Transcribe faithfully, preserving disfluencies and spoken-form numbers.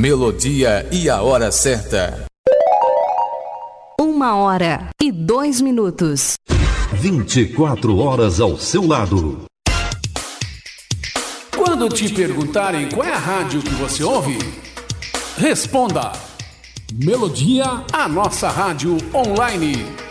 Melodia e a hora certa. Uma hora e dois minutos. vinte e quatro horas ao seu lado. Quando te perguntarem qual é a rádio que você ouve, responda: Melodia, a nossa rádio online.